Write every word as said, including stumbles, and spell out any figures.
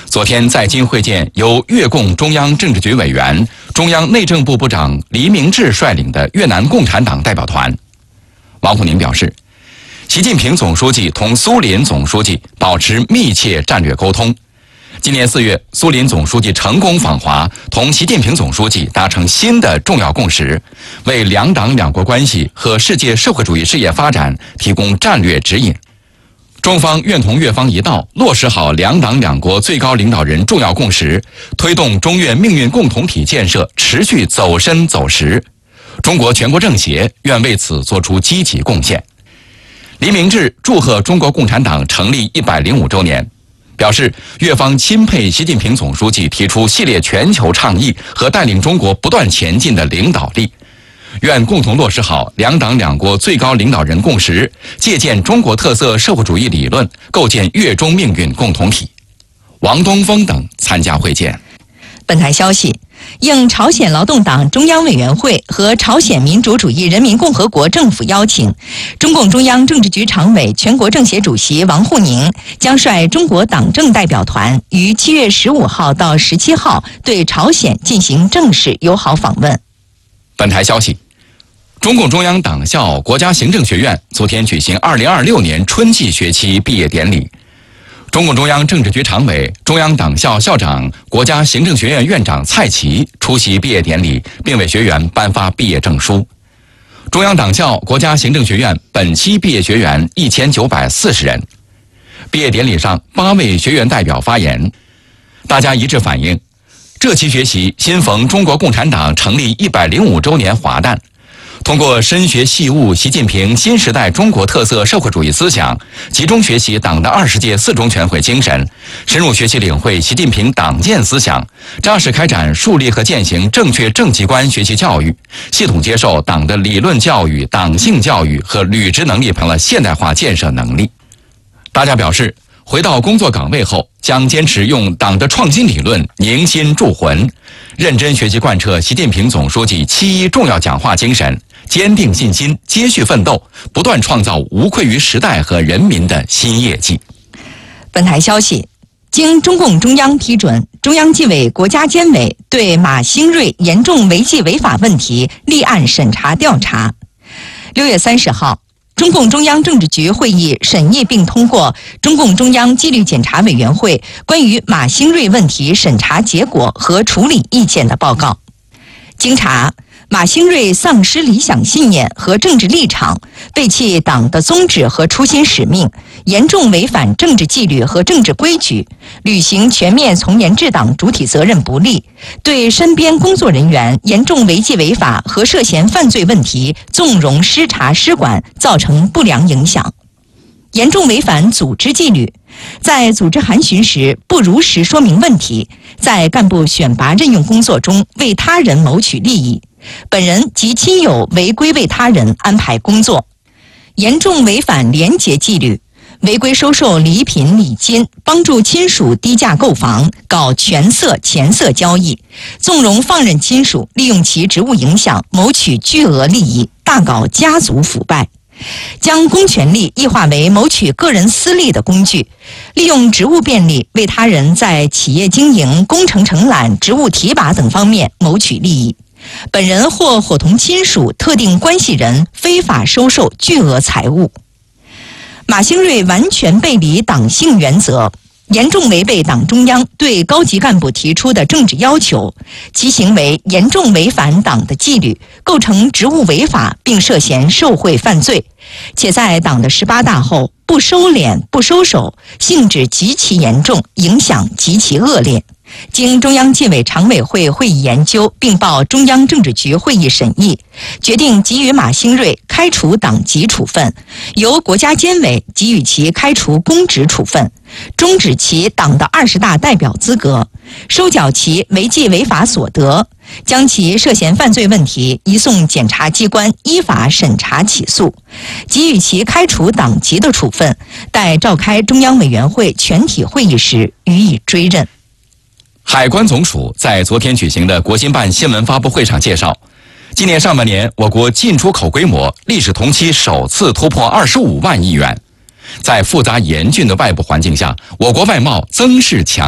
昨天在京会见由越共中央政治局委员、中央内政部部长黎明志率领的越南共产党代表团。王沪宁表示，习近平总书记同苏林总书记保持密切战略沟通。今年四月，苏林总书记成功访华，同习近平总书记达成新的重要共识，为两党两国关系和世界社会主义事业发展提供战略指引。中方愿同越方一道，落实好两党两国最高领导人重要共识，推动中越命运共同体建设持续走深走实。中国全国政协愿为此作出积极贡献。黎明志祝贺中国共产党成立一百零五周年，表示越方钦佩习近平总书记提出系列全球倡议和带领中国不断前进的领导力，愿共同落实好两党两国最高领导人共识，借鉴中国特色社会主义理论，构建越中命运共同体。王东峰等参加会见。 本台消息，应朝鲜劳动党中央委员会和朝鲜民主主义人民共和国政府邀请，中共中央政治局常委、全国政协主席王沪宁将率中国党政代表团于七月十五号到十七号对朝鲜进行正式友好访问。 本台消息，中共中央党校国家行政学院昨天举行二零二六年春季学期毕业典礼。中共中央政治局常委、中央党校校长、国家行政学院院长蔡奇出席毕业典礼，并为学员颁发毕业证书。中央党校国家行政学院本期毕业学员一千九百四十人。毕业典礼上，八位学员代表发言，大家一致反映，这期学习新逢中国共产党成立一百零五周年华诞。通过深学细悟习近平新时代中国特色社会主义思想，集中学习党的二十届四中全会精神，深入学习领会习近平党建思想，扎实开展树立和践行正确政绩观学习教育，系统接受党的理论教育、党性教育和履职能力成了现代化建设能力。大家表示，回到工作岗位后，将坚持用党的创新理论凝心铸魂，认真学习贯彻习近平总书记七一重要讲话精神，坚定信心，接续奋斗，不断创造无愧于时代和人民的新业绩。 本台消息，经中共中央批准，中央纪委国家监委对马兴瑞严重违纪违法问题立案审查调查。六月三十号，中共中央政治局会议审议并通过中共中央纪律检查委员会关于马兴瑞问题审查结果和处理意见的报告。经查，马兴瑞丧失理想信念和政治立场，背弃党的宗旨和初心使命，严重违反政治纪律和政治规矩，履行全面从严治党主体责任不力，对身边工作人员严重违纪违法和涉嫌犯罪问题纵容失察失管，造成不良影响。严重违反组织纪律，在组织函询时不如实说明问题，在干部选拔任用工作中为他人谋取利益，本人及亲友违规为他人安排工作。严重违反廉洁纪律，违规收受礼品礼金，帮助亲属低价购房，搞权色钱色交易，纵容放任亲属利用其职务影响谋取巨额利益，大搞家族腐败，将公权力异化为谋取个人私利的工具，利用职务便利为他人在企业经营、工程承揽、职务提拔等方面谋取利益。本人或伙同亲属、特定关系人非法收受巨额财物。马兴瑞完全背离党性原则，严重违背党中央对高级干部提出的政治要求，其行为严重违反党的纪律，构成职务违法，并涉嫌受贿犯罪，且在党的十八大后不收敛、不收手，性质极其严重，影响极其恶劣。经中央纪委常委会会议研究，并报中央政治局会议审议，决定给予马兴瑞开除党籍处分，由国家监委给予其开除公职处分，终止其党的二十大代表资格，收缴其违纪违法所得，将其涉嫌犯罪问题移送检察机关依法审查起诉，给予其开除党籍的处分，待召开中央委员会全体会议时予以追认。 海关总署在昨天举行的国新办新闻发布会上介绍，今年上半年我国进出口规模历史同期首次突破二十五万亿元。在复杂严峻的外部环境下，我国外贸增势强